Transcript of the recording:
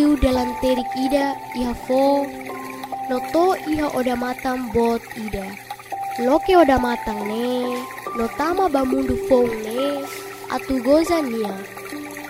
Atu dalam terik ida iha fo, noto iha oda matang bot ida. Loke oda matang ne, notama bamundu fong ne, atu goza nia.